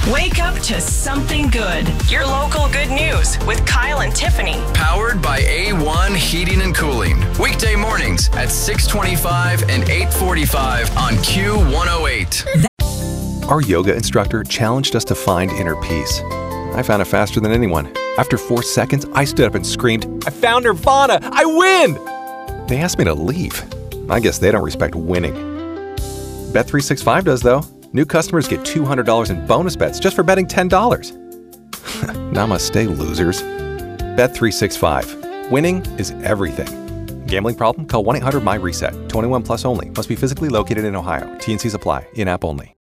Wake up to something good. Your local good news with Kyle and Tiffany. Powered by A1 Heating and Cooling. Weekday mornings at 6:25 and 8:45 on Q108. Our yoga instructor challenged us to find inner peace. I found it faster than anyone. After 4 seconds, I stood up and screamed, "I found Nirvana! I win!" They asked me to leave. I guess they don't respect winning. Bet365 does, though. New customers get $200 in bonus bets just for betting $10. Namaste, losers. Bet365. Winning is everything. Gambling problem? Call 1-800-MY-RESET. 21 plus only. Must be physically located in Ohio. T&Cs apply. In-app only.